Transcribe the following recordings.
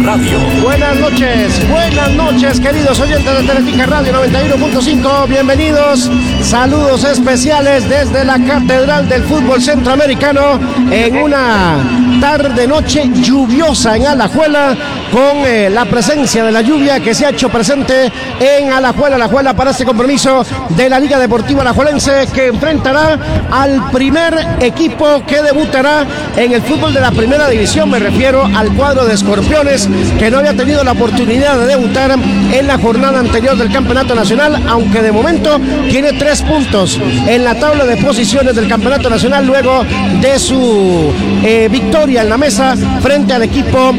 Radio. Buenas noches, queridos oyentes de Teletica Radio 91.5. Bienvenidos, saludos especiales desde la Catedral del Fútbol Centroamericano en una tarde-noche lluviosa en Alajuela, con la presencia de la lluvia que se ha hecho presente en Alajuela para este compromiso de la Liga Deportiva Alajuelense, que enfrentará al primer equipo que debutará en el fútbol de la primera división. Me refiero al cuadro de Escorpiones, que no había tenido la oportunidad de debutar en la jornada anterior del Campeonato Nacional, aunque de momento tiene 3 puntos en la tabla de posiciones del Campeonato Nacional luego de su victoria en la mesa frente al equipo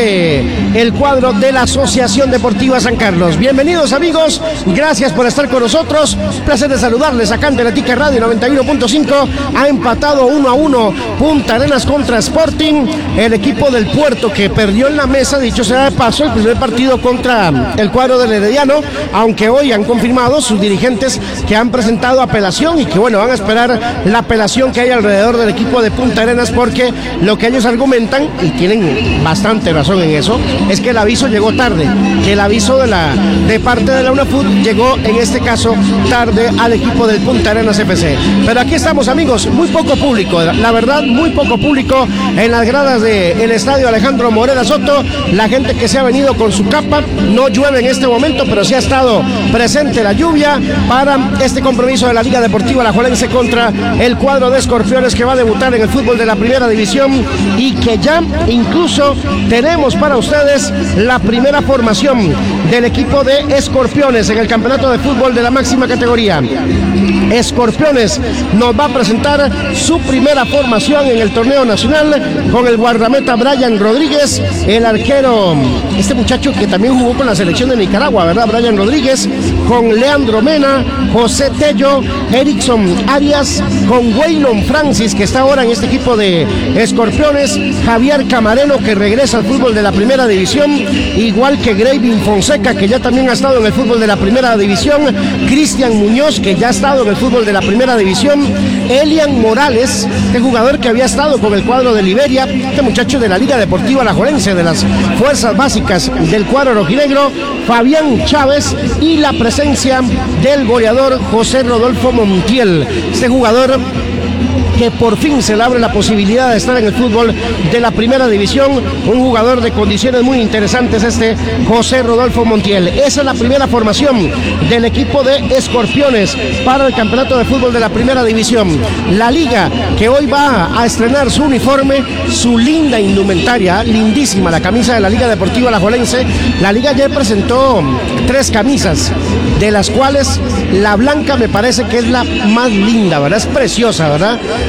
de el cuadro de la Asociación Deportiva San Carlos. Bienvenidos, amigos, gracias por estar con nosotros. Placer de saludarles acá en Teletica Radio 91.5. Ha empatado 1-1 Punta Arenas contra Sporting, el equipo del Puerto, que perdió en la mesa, dicho sea de paso, el primer partido contra el cuadro del Herediano, aunque hoy han confirmado sus dirigentes que han presentado apelación y que bueno, van a esperar la apelación que hay alrededor del equipo de Punta Arenas, porque lo que ellos argumentan, y tienen bastante razón en eso, es que el aviso llegó tarde, que el aviso de parte de la UNAFUT llegó en este caso tarde al equipo del Punta Arenas FC. Pero aquí estamos, amigos, muy poco público, la verdad, muy poco público en las gradas del estadio Alejandro Morera Soto. La gente que se ha venido con su capa, no llueve en este momento, pero sí ha estado presente la lluvia para este compromiso de la Liga Deportiva Alajuelense contra el cuadro de Escorpiones, que va a debutar en el fútbol de la primera división y que ya incluso tenemos para ustedes la primera formación del equipo de Escorpiones en el campeonato de fútbol de la máxima categoría. Escorpiones nos va a presentar su primera formación en el torneo nacional con el guardameta Brian Rodríguez, el arquero, este muchacho que también jugó con la selección de Nicaragua, ¿verdad? Brian Rodríguez, con Leandro Mena, José Tello, Erickson Arias, con Waylon Francis, que está ahora en este equipo de Escorpiones, Javier Camareno, que regresa al fútbol de la primera división, igual que Gravin Fonseca, que ya también ha estado en el fútbol de la primera división, Cristian Muñoz, que ya ha estado en el fútbol de la primera división, Elian Morales, este jugador que había estado con el cuadro de Liberia, este muchacho de la Liga Deportiva Alajuelense, de las fuerzas básicas del cuadro rojinegro, Fabián Chávez, y la presencia del goleador José Rodolfo Montiel, este jugador que por fin se le abre la posibilidad de estar en el fútbol de la primera división, un jugador de condiciones muy interesantes, este José Rodolfo Montiel. Esa es la primera formación del equipo de Escorpiones para el campeonato de fútbol de la primera división. La liga, que hoy va a estrenar su uniforme, su linda indumentaria, lindísima la camisa de la Liga Deportiva Alajuelense. La liga ya presentó 3 camisas, de las cuales la blanca me parece que es la más linda, ¿verdad? Es preciosa, ¿verdad?